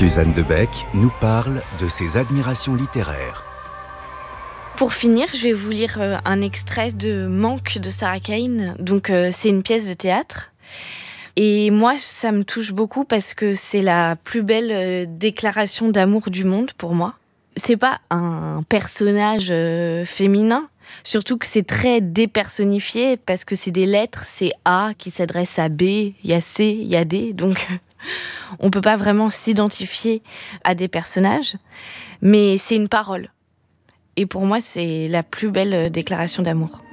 Suzanne Debec nous parle de ses admirations littéraires. Pour finir, je vais vous lire un extrait de Manque de Sarah Kane. Donc, c'est une pièce de théâtre. Et moi, ça me touche beaucoup parce que c'est la plus belle déclaration d'amour du monde pour moi. C'est pas un personnage féminin, surtout que c'est très dépersonnifié parce que c'est des lettres, c'est A qui s'adresse à B, il y a C, il y a D, donc on peut pas vraiment s'identifier à des personnages, mais c'est une parole. Et pour moi, c'est la plus belle déclaration d'amour.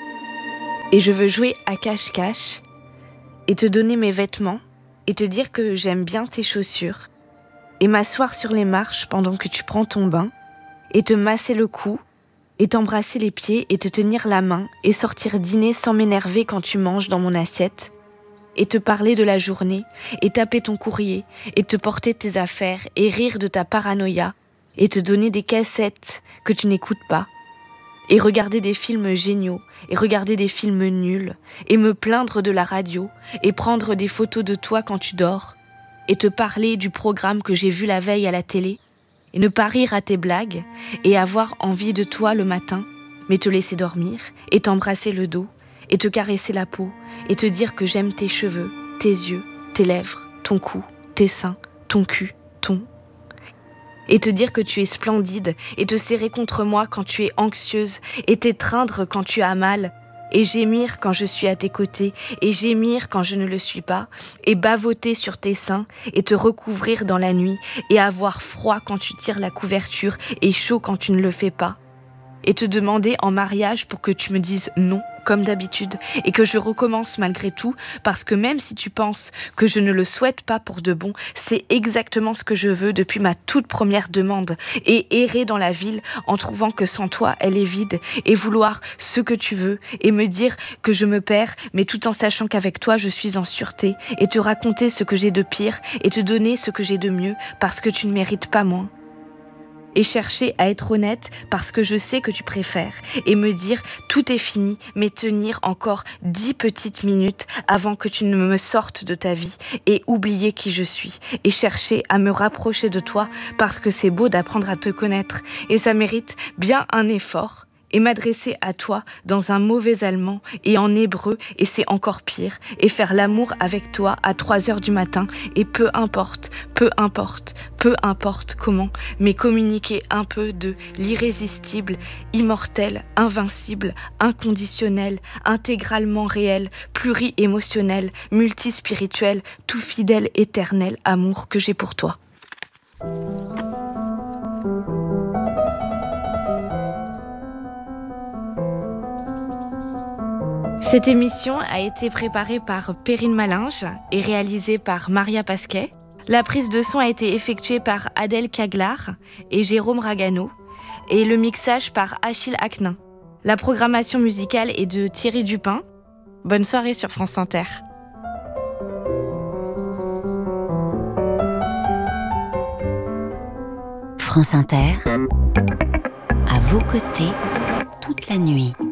Et je veux jouer à cache-cache et te donner mes vêtements et te dire que j'aime bien tes chaussures et m'asseoir sur les marches pendant que tu prends ton bain et te masser le cou et t'embrasser les pieds et te tenir la main et sortir dîner sans m'énerver quand tu manges dans mon assiette et te parler de la journée et taper ton courrier et te porter tes affaires et rire de ta paranoïa et te donner des cassettes que tu n'écoutes pas, et regarder des films géniaux, et regarder des films nuls, et me plaindre de la radio, et prendre des photos de toi quand tu dors, et te parler du programme que j'ai vu la veille à la télé, et ne pas rire à tes blagues, et avoir envie de toi le matin, mais te laisser dormir, et t'embrasser le dos, et te caresser la peau, et te dire que j'aime tes cheveux, tes yeux, tes lèvres, ton cou, tes seins, ton cul, ton... Et te dire que tu es splendide, et te serrer contre moi quand tu es anxieuse, et t'étreindre quand tu as mal, et gémir quand je suis à tes côtés, et gémir quand je ne le suis pas, et bavoter sur tes seins, et te recouvrir dans la nuit, et avoir froid quand tu tires la couverture, et chaud quand tu ne le fais pas, et te demander en mariage pour que tu me dises non, comme d'habitude, et que je recommence malgré tout, parce que même si tu penses que je ne le souhaite pas pour de bon, c'est exactement ce que je veux depuis ma toute première demande, et errer dans la ville en trouvant que sans toi, elle est vide, et vouloir ce que tu veux, et me dire que je me perds, mais tout en sachant qu'avec toi, je suis en sûreté, et te raconter ce que j'ai de pire, et te donner ce que j'ai de mieux, parce que tu ne mérites pas moins. Et chercher à être honnête parce que je sais que tu préfères, et me dire tout est fini, mais tenir encore 10 petites minutes avant que tu ne me sortes de ta vie, et oublier qui je suis, et chercher à me rapprocher de toi parce que c'est beau d'apprendre à te connaître, et ça mérite bien un effort, et m'adresser à toi dans un mauvais allemand et en hébreu, et c'est encore pire, et faire l'amour avec toi à 3h du matin, et peu importe comment, mais communiquer un peu de l'irrésistible, immortel, invincible, inconditionnel, intégralement réel, pluri-émotionnel, multispirituel, tout fidèle, éternel amour que j'ai pour toi. Cette émission a été préparée par Perrine Malinge et réalisée par Maria Pasquet. La prise de son a été effectuée par Adèle Caglar et Jérôme Ragano et le mixage par Achille Aknin. La programmation musicale est de Thierry Dupin. Bonne soirée sur France Inter. France Inter, à vos côtés toute la nuit.